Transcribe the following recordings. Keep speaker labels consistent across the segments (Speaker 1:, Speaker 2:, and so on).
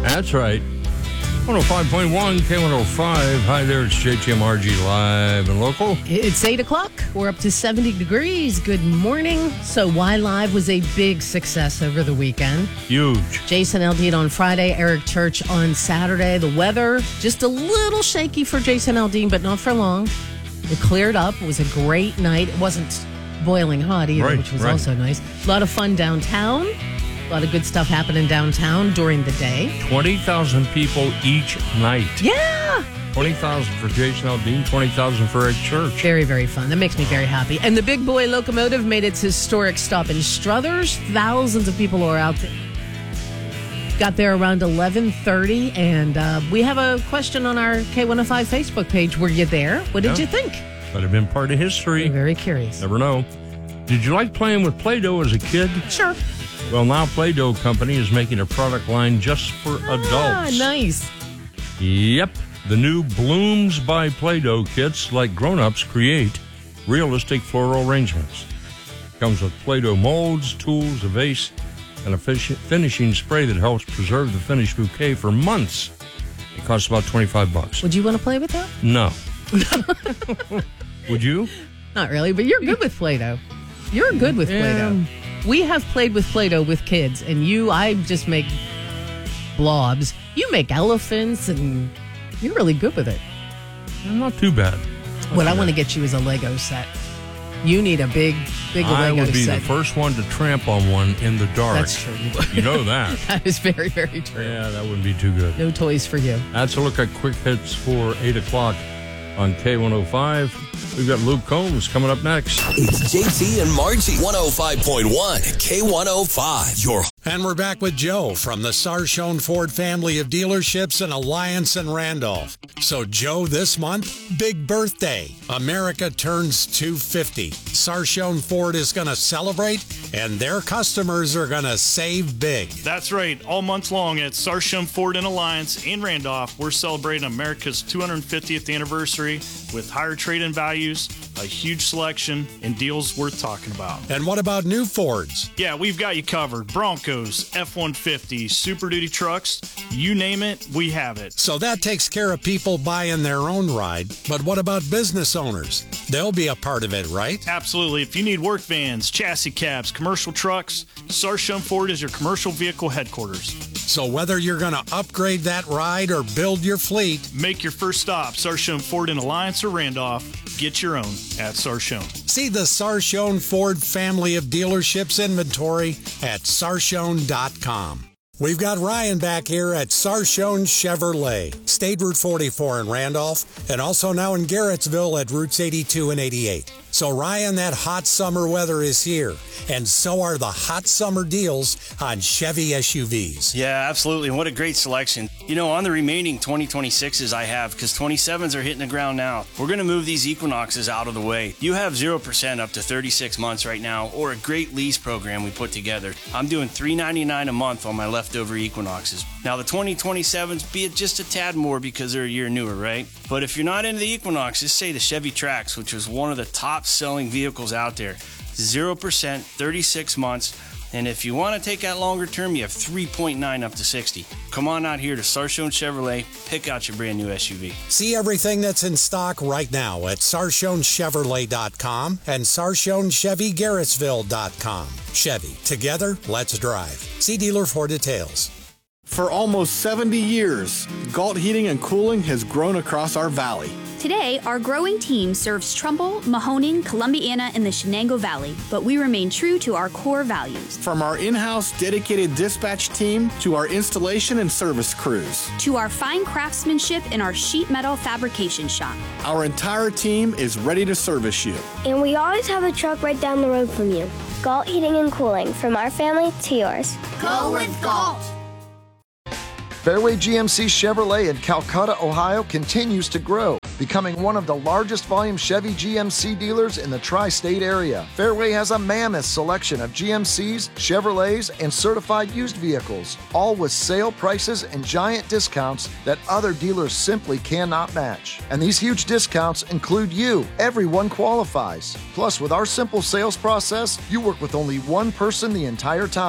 Speaker 1: That's right. 105.1 K105. Hi there, it's JTMRG live and local.
Speaker 2: It's 8 o'clock. We're up to 70 degrees. Good morning. So Y Live was a big success over the weekend.
Speaker 1: Huge.
Speaker 2: Jason Aldean on Friday, Eric Church on Saturday. The weather, just a little shaky for Jason Aldean, but not for long. It cleared up. It was a great night. It wasn't boiling hot either, which was also nice. A lot of fun downtown. A lot of good stuff happening downtown during the day.
Speaker 1: 20,000 people each night.
Speaker 2: Yeah.
Speaker 1: 20,000 for Jason Aldean, 20,000 for Eric Church.
Speaker 2: Very, very fun. That makes me very happy. And the Big Boy Locomotive made its historic stop in Struthers. Thousands of people are out there. Got there around 11:30, and we have a question on our K105 Facebook page. Were you there? What did you think?
Speaker 1: Could have been part of history.
Speaker 2: I'm very curious.
Speaker 1: Never know. Did you like playing with Play-Doh as a kid?
Speaker 2: Sure.
Speaker 1: Well, now Play-Doh Company is making a product line just for adults.
Speaker 2: Nice.
Speaker 1: Yep. The new Blooms by Play-Doh kits let grown-ups create realistic floral arrangements. Comes with Play-Doh molds, tools, a vase, and a finishing spray that helps preserve the finished bouquet for months. It costs about $25.
Speaker 2: Would you want to play with that?
Speaker 1: No. Would you?
Speaker 2: Not really, but you're good with Play-Doh. You're good with Play-Doh. We have played with Play-Doh with kids, and I just make blobs. You make elephants, and you're really good with it.
Speaker 1: Not too bad.
Speaker 2: What I want to get you is a Lego set. You need a big Lego set.
Speaker 1: I would be the first one to tramp on one in the dark.
Speaker 2: That's true.
Speaker 1: You know that.
Speaker 2: That is very, very true.
Speaker 1: Yeah, that wouldn't be too good.
Speaker 2: No toys for you.
Speaker 1: That's a look at quick hits for 8 o'clock on K105. We've got Luke Combs coming up next.
Speaker 3: It's JT and Margie, 105.1 K105.
Speaker 4: And we're back with Joe from the Sarshone Ford family of dealerships in Alliance and Randolph. So, Joe, this month, big birthday. America turns 250. Sarshone Ford is going to celebrate, and their customers are going to save big.
Speaker 5: That's right. All month long at Sarshone Ford in Alliance in Randolph, we're celebrating America's 250th anniversary with higher trade-in values, a huge selection, and deals worth talking about.
Speaker 4: And what about new Fords?
Speaker 5: Yeah, we've got you covered. Broncos, F-150, Super Duty trucks, you name it, we have it.
Speaker 4: So that takes care of people buying their own ride. But what about business owners? They'll be a part of it, right?
Speaker 5: Absolutely. If you need work vans, chassis cabs, commercial trucks, Sarshone Ford is your commercial vehicle headquarters.
Speaker 4: So whether you're going to upgrade that ride or build your fleet,
Speaker 5: make your first stop, Sarshone Ford in Alliance or Randolph. Get your own at Sarshone.
Speaker 4: See the Sarshone Ford family of dealerships inventory at sarshone.com. We've got Ryan back here at Sarshone Chevrolet, State Route 44 in Randolph, and also now in Garrettsville at Routes 82 and 88. So, Ryan, that hot summer weather is here, and so are the hot summer deals on Chevy SUVs.
Speaker 6: Yeah, absolutely. What a great selection. You know, on the remaining 2026s I have, because 27s are hitting the ground now, we're going to move these Equinoxes out of the way. You have 0% up to 36 months right now, or a great lease program we put together. I'm doing $399 a month on my leftover Equinoxes. Now, the 2027s, be it just a tad more because they're a year newer, right? But if you're not into the Equinoxes, say the Chevy Trax, which was one of the top selling vehicles out there. 0%, 36 months. And if you want to take that longer term, you have 3.9 up to 60. Come on out here to Sarshone Chevrolet. Pick out your brand new SUV.
Speaker 4: See everything that's in stock right now at Sarshonechevrolet.com and Sarshonechevy-Garrettsville.com. Chevy, together, let's drive. See dealer for details.
Speaker 7: For almost 70 years, Galt Heating and Cooling has grown across our valley.
Speaker 8: Today, our growing team serves Trumbull, Mahoning, Columbiana, and the Shenango Valley, but we remain true to our core values.
Speaker 7: From our in-house dedicated dispatch team to our installation and service crews.
Speaker 8: To our fine craftsmanship in our sheet metal fabrication shop.
Speaker 7: Our entire team is ready to service you.
Speaker 9: And we always have a truck right down the road from you. Galt Heating and Cooling, from our family to yours.
Speaker 10: Go with Galt!
Speaker 11: Fairway GMC Chevrolet in Calcutta, Ohio continues to grow, becoming one of the largest volume Chevy GMC dealers in the tri-state area. Fairway has a mammoth selection of GMCs, Chevrolets, and certified used vehicles, all with sale prices and giant discounts that other dealers simply cannot match. And these huge discounts include you. Everyone qualifies. Plus, with our simple sales process, you work with only one person the entire time.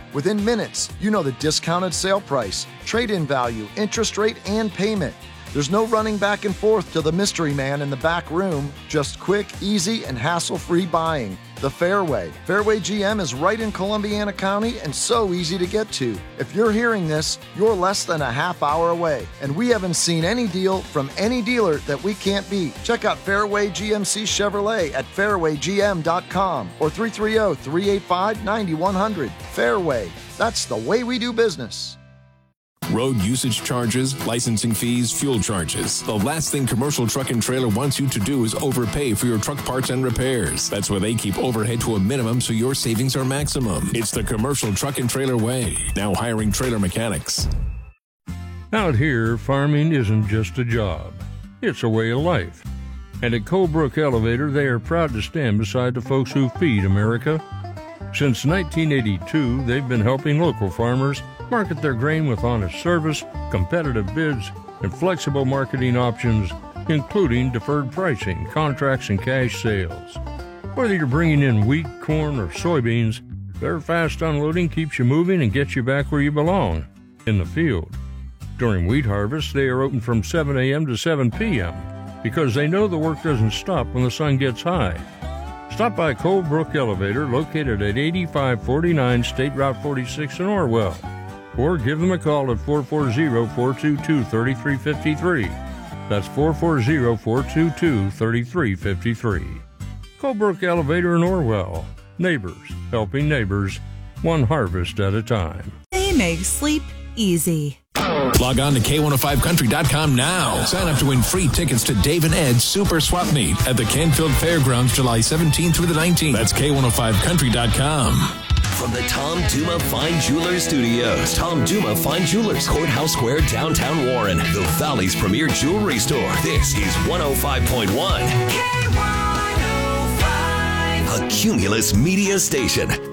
Speaker 11: Within minutes, you know the discounted sale price, trade-in value, interest rate, and payment. There's no running back and forth to the mystery man in the back room, just quick, easy, and hassle-free buying. The Fairway. Fairway GM is right in Columbiana County and so easy to get to. If you're hearing this, you're less than a half hour away, and we haven't seen any deal from any dealer that we can't beat. Check out Fairway GMC Chevrolet at fairwaygm.com or 330-385-9100. Fairway. That's the way we do business.
Speaker 10: Road usage charges, licensing fees, fuel charges. The last thing commercial truck and trailer wants you to do is overpay for your truck parts and repairs. That's why they keep overhead to a minimum so your savings are maximum. It's the commercial truck and trailer way. Now hiring trailer mechanics.
Speaker 1: Out here, farming isn't just a job. It's a way of life. And at Colebrook Elevator, they are proud to stand beside the folks who feed America. Since 1982, they've been helping local farmers market their grain with honest service, competitive bids, and flexible marketing options, including deferred pricing, contracts, and cash sales. Whether you're bringing in wheat, corn, or soybeans, their fast unloading keeps you moving and gets you back where you belong, in the field. During wheat harvest, they are open from 7 a.m. to 7 p.m. because they know the work doesn't stop when the sun gets high. Stop by Colebrook Elevator, located at 8549 State Route 46 in Orwell, or give them a call at 440-422-3353. That's 440-422-3353. Colebrook Elevator in Orwell. Neighbors helping neighbors, one harvest at a time.
Speaker 12: They make sleep easy.
Speaker 10: Log on to K105Country.com now. Sign up to win free tickets to Dave and Ed's Super Swap Meet at the Canfield Fairgrounds July 17th through the 19th. That's K105Country.com.
Speaker 3: From the Tom Duma Fine Jewelers Studios, Tom Duma Fine Jewelers, Courthouse Square, downtown Warren, the Valley's premier jewelry store. This is 105.1
Speaker 13: K105.
Speaker 3: A Cumulus Media Station.